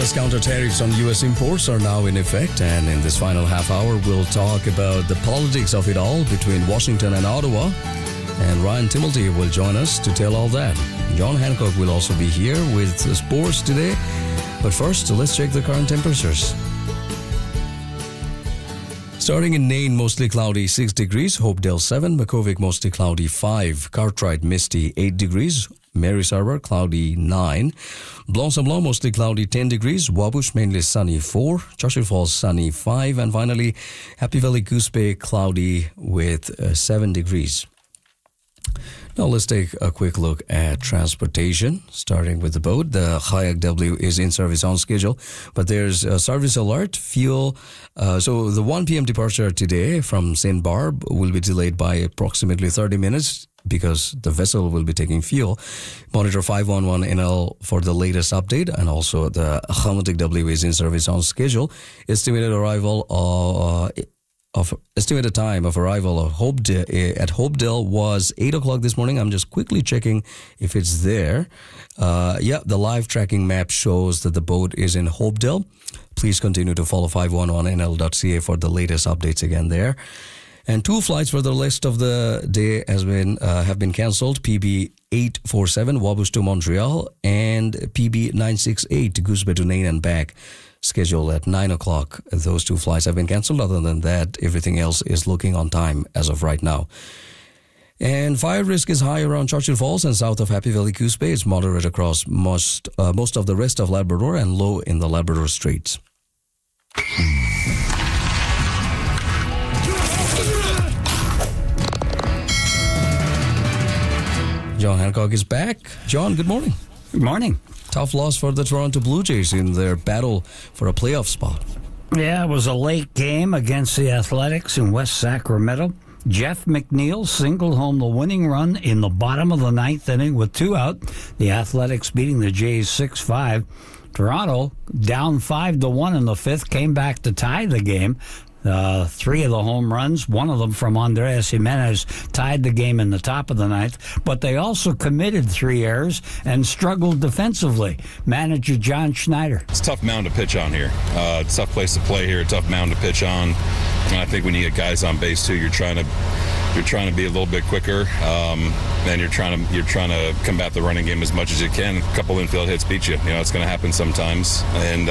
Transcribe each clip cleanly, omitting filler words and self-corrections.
U.S. counter tariffs on U.S. imports are now in effect, and in this final half hour, we'll talk about the politics of it all between Washington and Ottawa. And Ryan Timilty will join us to tell all that. John Hancock will also be here with sports today. But first, let's check the current temperatures. Starting in Nain, mostly cloudy 6 degrees, Hopedale 7, Makkovik mostly cloudy 5, Cartwright misty 8 degrees, Mary's Harbour cloudy 9, Blanc-Sablon mostly cloudy 10 degrees, Wabush mainly sunny 4, Churchill Falls sunny 5, and finally Happy Valley Goose Bay cloudy with 7 degrees. Now let's take a quick look at transportation, starting with the boat. The Kayak W is in service on schedule, but there's a service alert. Fuel, so the 1 p.m. departure today from St. Barb will be delayed by approximately 30 minutes because the vessel will be taking fuel. Monitor 511 NL for the latest update, and also the Khamutik W is in service on schedule. Estimated time of arrival of Hopedale was 8 o'clock this morning. I'm just quickly checking if it's there. The live tracking map shows that the boat is in Hopedale. Please continue to follow 511nl.ca for the latest updates again there. And 2 flights for the rest of the day have been cancelled. PB 847 Wabush to Montreal and PB 968 Goose Bay to Nain and back, scheduled at 9 o'clock. Those 2 flights have been cancelled. Other than that, everything else is looking on time as of right now. And fire risk is high around Churchill Falls and south of Happy Valley Goose Bay. It's moderate across most of the rest of Labrador and low in the Labrador Straits. John Hancock is back. John, good morning. Good morning. Tough loss for the Toronto Blue Jays in their battle for a playoff spot. Yeah, it was a late game against the Athletics in West Sacramento. Jeff McNeil singled home the winning run in the bottom of the 9th inning with 2 out. The Athletics beating the Jays 6-5. Toronto down 5-1 in the 5th, came back to tie the game. 3 of the home runs, one of them from Andres Jimenez, tied the game in the top of the 9th, but they also committed 3 errors and struggled defensively. Manager John Schneider. It's a tough mound to pitch on here. It's a tough place to play here, a tough mound to pitch on. And I think when you get guys on base too, you're trying to be a little bit quicker, and you're trying to combat the running game as much as you can. A couple infield hits beat you. It's going to happen sometimes, and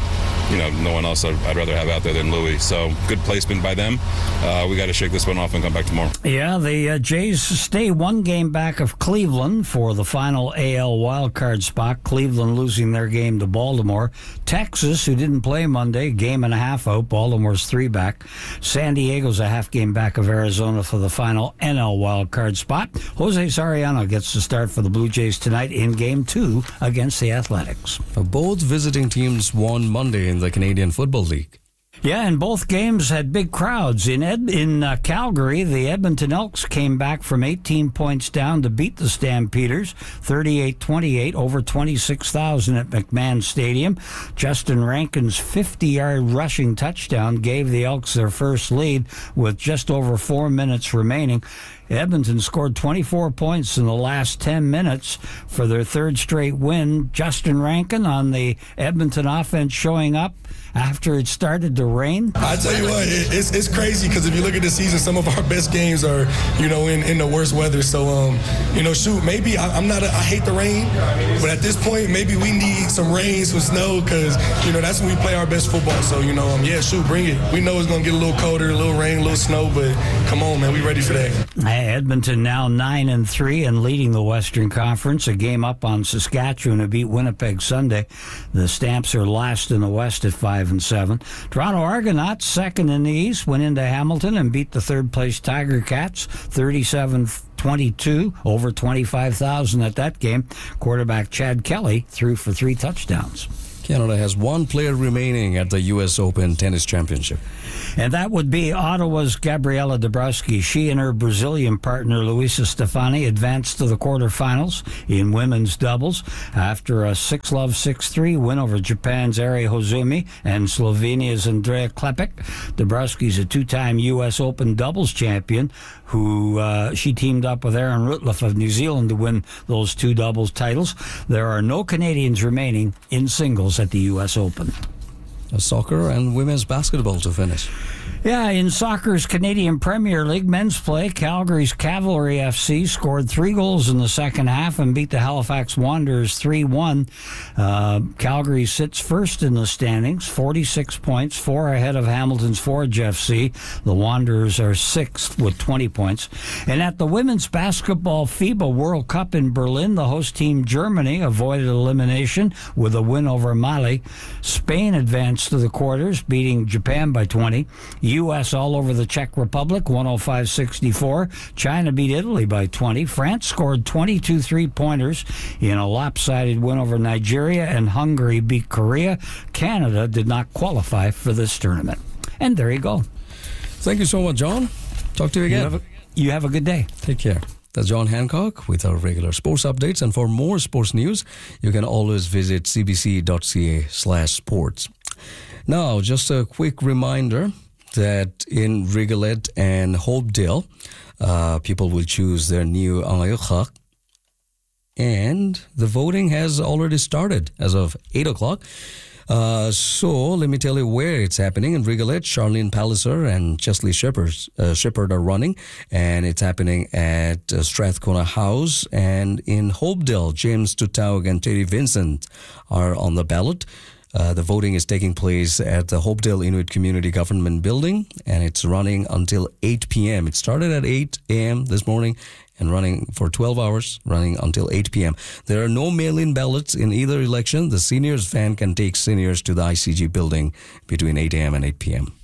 no one else I'd rather have out there than Louis. So good placement by them. We got to shake this one off and come back tomorrow. Yeah, the Jays stay 1 game back of Cleveland for the final AL wildcard spot. Cleveland losing their game to Baltimore. Texas, who didn't play Monday, game and a half out. Baltimore's 3 back. San Diego's a half game back of Arizona for the final NL wildcard spot. Jose Soriano gets the start for the Blue Jays tonight in Game 2 against the Athletics. Both visiting teams won Monday in the Canadian Football League. Yeah, and both games had big crowds. In Calgary, the Edmonton Elks came back from 18 points down to beat the Stampeders, 38-28, over 26,000 at McMahon Stadium. Justin Rankin's 50-yard rushing touchdown gave the Elks their first lead with just over 4 minutes remaining. Edmonton scored 24 points in the last 10 minutes for their 3rd straight win. Justin Rankin on the Edmonton offense showing up after it started to rain. I tell you what, it's crazy because if you look at the season, some of our best games are, in the worst weather. So, maybe I hate the rain, but at this point, maybe we need some rain, some snow, because, that's when we play our best football. So, bring it. We know it's going to get a little colder, a little rain, a little snow, but come on, man, we ready for that. Edmonton now 9-3 and leading the Western Conference. A game up on Saskatchewan who beat Winnipeg Sunday. The Stamps are last in the West at 5-7. Toronto Argonauts, 2nd in the East, went into Hamilton and beat the 3rd place Tiger Cats 37-22, over 25,000 at that game. Quarterback Chad Kelly threw for 3 touchdowns. Canada has 1 player remaining at the U.S. Open Tennis Championship. And that would be Ottawa's Gabriela Dabrowski. She and her Brazilian partner, Luisa Stefani, advanced to the quarterfinals in women's doubles after a 6-love, 6-3 win over Japan's Ari Hozumi and Slovenia's Andrea Klepek. Dabrowski's a 2-time U.S. Open doubles champion who she teamed up with Aaron Rutliff of New Zealand to win those 2 doubles titles. There are no Canadians remaining in singles titles at the U.S. Open. Soccer and women's basketball to finish. Yeah, in soccer's Canadian Premier League men's play, Calgary's Cavalry FC scored 3 goals in the second half and beat the Halifax Wanderers 3-1. Calgary sits first in the standings, 46 points, 4 ahead of Hamilton's Forge FC. The Wanderers are 6th with 20 points. And at the women's basketball FIBA World Cup in Berlin, the host team Germany avoided elimination with a win over Mali. Spain advanced to the quarters, beating Japan by 20. U.S. all over the Czech Republic, 105-64. China beat Italy by 20. France scored 22 three-pointers in a lopsided win over Nigeria, and Hungary beat Korea. Canada did not qualify for this tournament. And there you go. Thank you so much, John. Talk to you again. You have a good day. Take care. That's John Hancock with our regular sports updates. And for more sports news, you can always visit cbc.ca/sports. Now, just a quick reminder that in Rigolet and Hopedale, people will choose their new Angayokak. And the voting has already started as of 8 o'clock. So let me tell you where it's happening. In Rigolet, Charlene Palliser and Chesley Shepherd are running, and it's happening at Strathcona House. And in Hopedale, James Tutaug and Terry Vincent are on the ballot. The voting is taking place at the Hopedale Inuit Community Government Building, and it's running until 8 p.m. It started at 8 a.m. this morning and running for 12 hours, running until 8 p.m. There are no mail-in ballots in either election. The seniors van can take seniors to the ICG building between 8 a.m. and 8 p.m.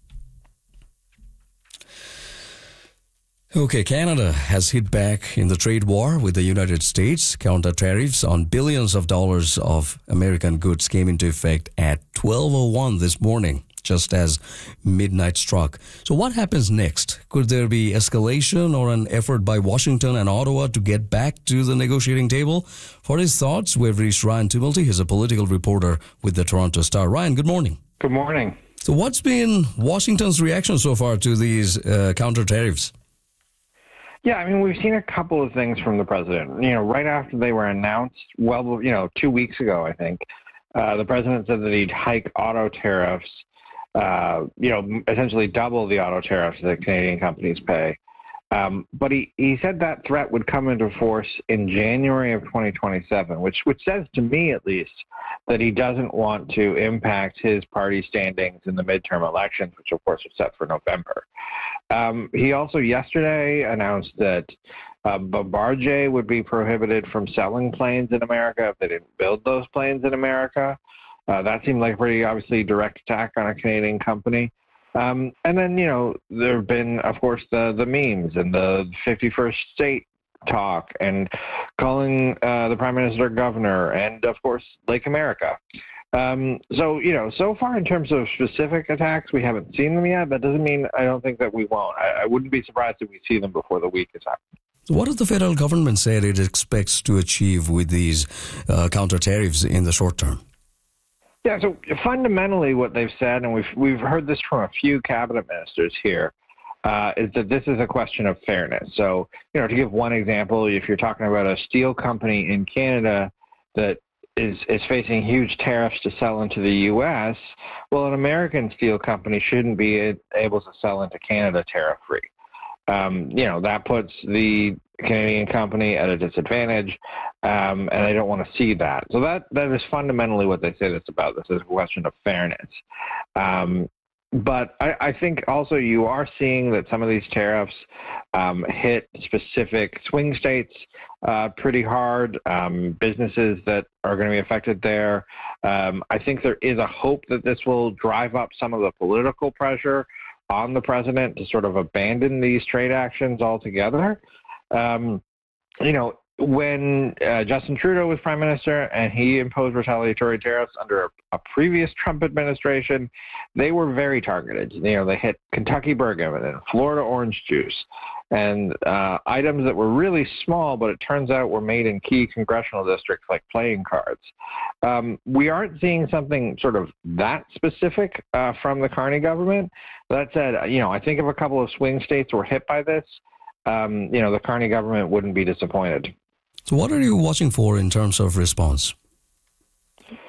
Okay, Canada has hit back in the trade war with the United States. Counter tariffs on billions of dollars of American goods came into effect at 12:01 this morning, just as midnight struck. So what happens next? Could there be escalation or an effort by Washington and Ottawa to get back to the negotiating table? For his thoughts, we've reached Ryan Tumulty. He's a political reporter with the Toronto Star. Ryan, good morning. Good morning. So what's been Washington's reaction so far to these counter tariffs? Yeah, I mean, we've seen a couple of things from the president. You know, right after they were announced, 2 weeks ago, I think, the president said that he'd hike auto tariffs, essentially double the auto tariffs that Canadian companies pay. But he said that threat would come into force in January of 2027, which says to me, at least, that he doesn't want to impact his party standings in the midterm elections, which, of course, are set for November. He also yesterday announced that Bombardier would be prohibited from selling planes in America if they didn't build those planes in America. That seemed like a pretty obviously direct attack on a Canadian company. And then, there have been, of course, the memes and the 51st state talk and calling the prime minister governor and, of course, Lake America. So far in terms of specific attacks, we haven't seen them yet. That doesn't mean I don't think that we won't. I wouldn't be surprised if we see them before the week is up. What has the federal government said it expects to achieve with these counter tariffs in the short term? Yeah, so fundamentally what they've said, and we've heard this from a few cabinet ministers here, is that this is a question of fairness. So, to give one example, if you're talking about a steel company in Canada that is facing huge tariffs to sell into the U.S., well, an American steel company shouldn't be able to sell into Canada tariff-free. That puts the Canadian company at a disadvantage, and they don't want to see that. So that is fundamentally what they say it's about. This is a question of fairness. But I think also you are seeing that some of these tariffs hit specific swing states pretty hard, businesses that are going to be affected there. I think there is a hope that this will drive up some of the political pressure on the president to sort of abandon these trade actions altogether. When Justin Trudeau was prime minister and he imposed retaliatory tariffs under a previous Trump administration, they were very targeted. They hit Kentucky bourbon and Florida orange juice and items that were really small, but it turns out were made in key congressional districts like playing cards. We aren't seeing something sort of that specific from the Carney government. That said, I think if a couple of swing states were hit by this, the Carney government wouldn't be disappointed. So what are you watching for in terms of response?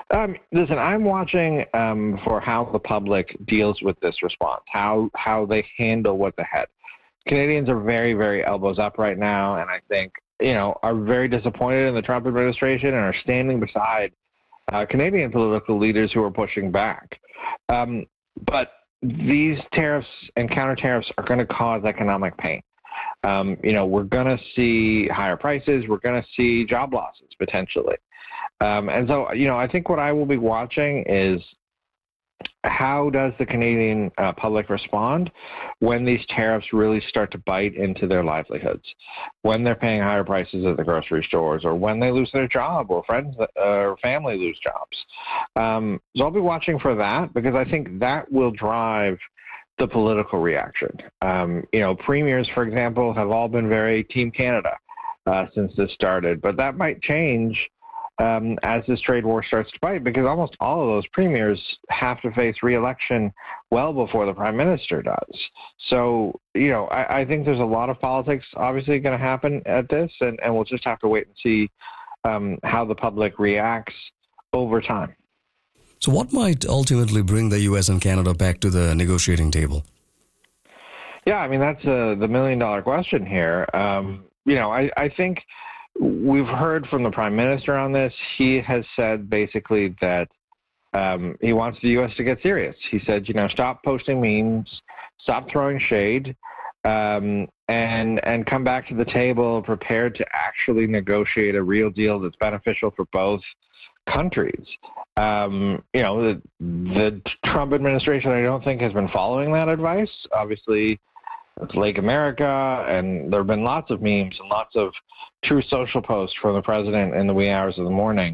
Listen, I'm watching for how the public deals with this response, how they handle what's ahead. Canadians are very, very elbows up right now, and I think, are very disappointed in the Trump administration and are standing beside Canadian political leaders who are pushing back. But these tariffs and counter tariffs are going to cause economic pain. We're going to see higher prices. We're going to see job losses potentially. And so, I think what I will be watching is how does the Canadian public respond when these tariffs really start to bite into their livelihoods, when they're paying higher prices at the grocery stores, or when they lose their job, or friends or family lose jobs. So I'll be watching for that, because I think that will drive the political reaction. Premiers, for example, have all been very Team Canada since this started, but that might change as this trade war starts to bite, because almost all of those premiers have to face re-election well before the prime minister does. So, I think there's a lot of politics obviously going to happen at this, and we'll just have to wait and see how the public reacts over time. So what might ultimately bring the U.S. and Canada back to the negotiating table? Yeah, that's the million-dollar question here. I think we've heard from the Prime Minister on this. He has said basically that he wants the U.S. to get serious. He said, stop posting memes, stop throwing shade, and come back to the table prepared to actually negotiate a real deal that's beneficial for both countries. The Trump administration, I don't think, has been following that advice. Obviously, it's Lake America, and there have been lots of memes and lots of true social posts from the president in the wee hours of the morning.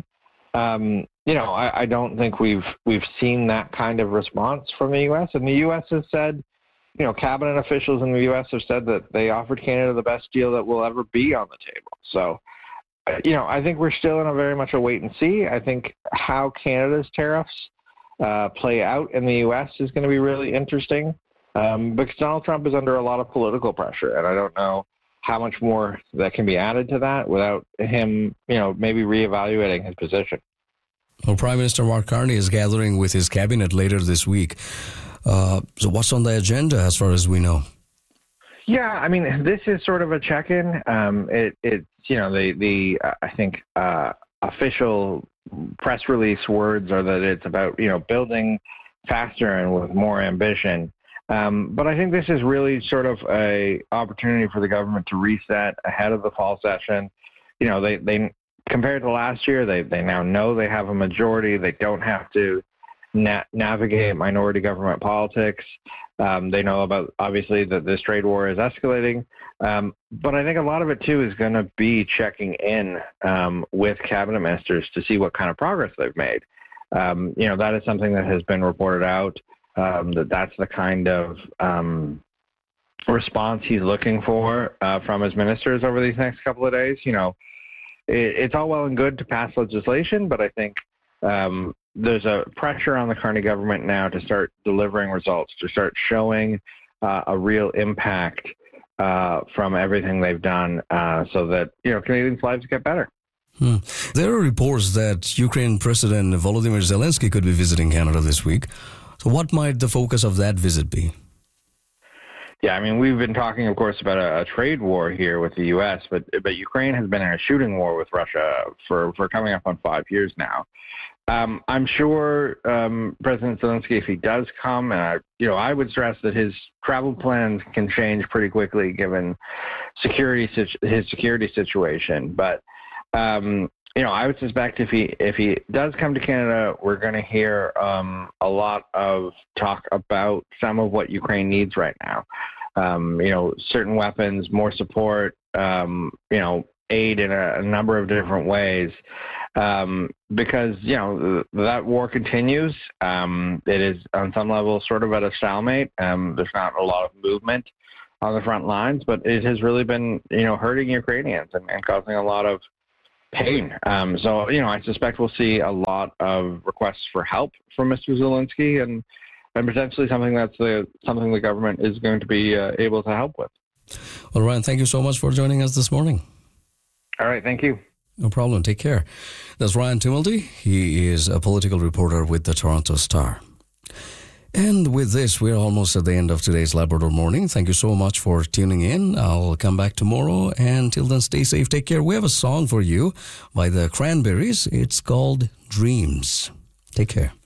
I don't think we've seen that kind of response from the U.S. And the U.S. has said, cabinet officials in the U.S. have said that they offered Canada the best deal that will ever be on the table. So, I think we're still in a very much a wait and see. I think how Canada's tariffs play out in the U.S. is going to be really interesting. Because Donald Trump is under a lot of political pressure, and I don't know how much more that can be added to that without him, maybe reevaluating his position. Well, Prime Minister Mark Carney is gathering with his cabinet later this week. So what's on the agenda as far as we know? Yeah, this is sort of a check-in. It's I think official press release words are that it's about, building faster and with more ambition. But I think this is really sort of a opportunity for the government to reset ahead of the fall session. They compared to last year, they now know they have a majority. They don't have to navigate minority government politics. They know about, obviously, that this trade war is escalating. But I think a lot of it, too, is going to be checking in with cabinet ministers to see what kind of progress they've made. That is something that has been reported out. That's the kind of response he's looking for from his ministers over these next couple of days. It's all well and good to pass legislation, but I think there's a pressure on the Carney government now to start delivering results, to start showing a real impact from everything they've done so that, Canadians' lives get better. There are reports that Ukraine President Volodymyr Zelensky could be visiting Canada this week. So what might the focus of that visit be? Yeah, we've been talking, of course, about a trade war here with the U.S., but Ukraine has been in a shooting war with Russia for coming up on 5 years now. I'm sure President Zelensky, if he does come, and I would stress that his travel plans can change pretty quickly given his security situation. But I would suspect if he does come to Canada, we're going to hear a lot of talk about some of what Ukraine needs right now. Certain weapons, more support, aid in a number of different ways. Because, that war continues. It is on some level sort of at a stalemate. There's not a lot of movement on the front lines, but it has really been, hurting Ukrainians and causing a lot of pain. So, I suspect we'll see a lot of requests for help from Mr. Zelensky and potentially something the government is going to be able to help with. Well, Ryan, thank you so much for joining us this morning. All right, thank you. No problem. Take care. That's Ryan Tumulty. He is a political reporter with the Toronto Star. And with this, we're almost at the end of today's Labrador Morning. Thank you so much for tuning in. I'll come back tomorrow. And till then, stay safe. Take care. We have a song for you by the Cranberries. It's called Dreams. Take care.